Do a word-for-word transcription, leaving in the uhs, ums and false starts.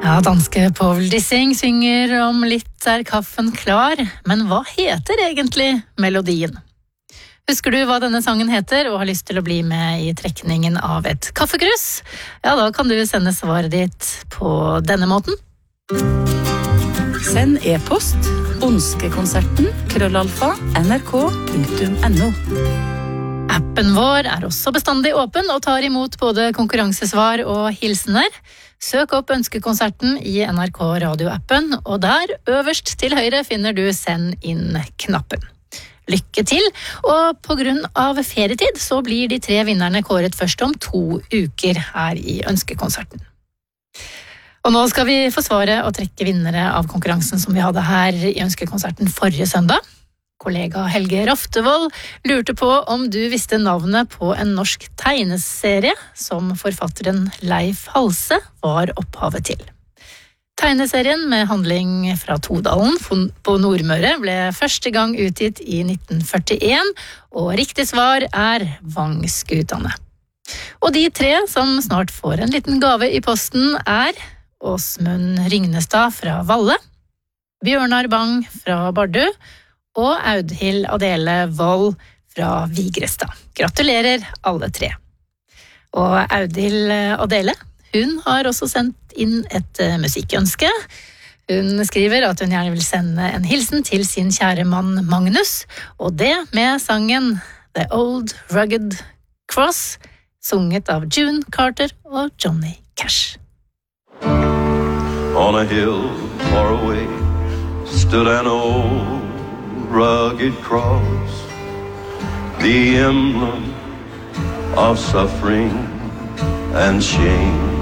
Ja, danske Paul Dissing synger om litt er kaffen klar, men hva heter egentlig melodien? Husker du hva denne sangen heter og har lyst til å bli med i trekningen av et kaffekrus? Ja, da kan du sende svaret ditt på denne måten. Send e-post Ønskekonserten krøllalfa nrk punktum no. Appen vår er også bestandig åpen og tar imot både konkurransesvar og hilsener. Søk opp Ønskekonserten i N R K radioappen, og der øverst til høyre finner du Send inn-knappen. Lykke til, og på grunn av ferietid så blir de tre vinnerne kåret først om to uker her i Ønskekonserten. Og nå skal vi få svaret og trekke vinnere av konkurransen som vi hadde her i Ønskekonserten forrige søndag. Kollega Helge Roftevold lurte på om du visste navnet på en norsk tegneserie som forfatteren Leif Halse var opphavet til. Tegneserien med handling fra Todalen på Nordmøre ble første gang utgitt i nitten førtien, og riktig svar er Vangskutane. Og de tre som snart får en liten gave i posten er Åsmund Ringnestad fra Valle, Bjørnar Bang fra Bardu, og Audhild Adele Vold fra Vigrestad. Gratulerer alle tre. Og Audhild Adele, hun har også sendt inn et musikkønske. Hun skriver at hun gjerne vil sende en hilsen til sin kjære mann Magnus, og det med sangen The Old Rugged Cross, sunget av June Carter og Johnny Cash. On a hill far away stood an old rugged cross, the emblem of suffering and shame.